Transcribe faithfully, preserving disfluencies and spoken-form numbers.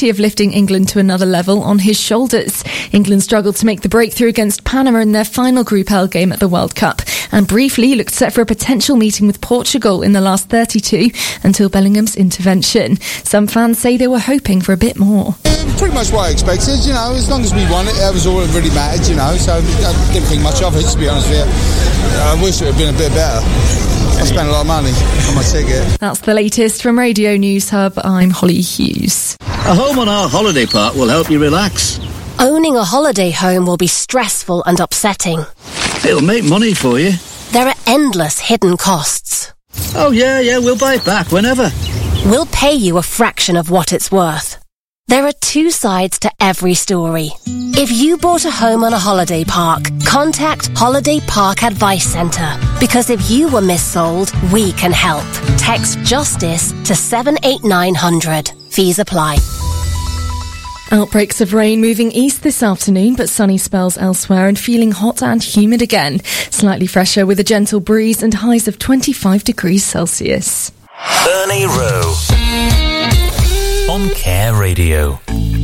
responsibility of lifting England to another level on his shoulders. England struggled to make the breakthrough against Panama in their final Group L game at the World Cup and briefly looked set for a potential meeting with Portugal in the last thirty-two until Bellingham's intervention. Some fans say they were hoping for a bit more. Pretty much what I expected, you know, as long as we won it, that was all that really mattered, you know, so I didn't think much of it, to be honest with you. I wish it had been a bit better. I spent a lot of money on my ticket. That's the latest from Radio News Hub. I'm Holly Hughes. A home on our holiday park will help you relax. Owning a holiday home will be stressful and upsetting. It'll make money for you. There are endless hidden costs. Oh yeah, yeah, we'll buy it back whenever. We'll pay you a fraction of what it's worth. There are two sides to every story. If you bought a home on a holiday park, contact Holiday Park Advice Centre. Because if you were missold, we can help. Text JUSTICE to seven eight nine hundred. Fees apply. Outbreaks of rain moving east this afternoon, but sunny spells elsewhere and feeling hot and humid again. Slightly fresher with a gentle breeze and highs of twenty-five degrees Celsius. Ernie Rowe on Care Radio.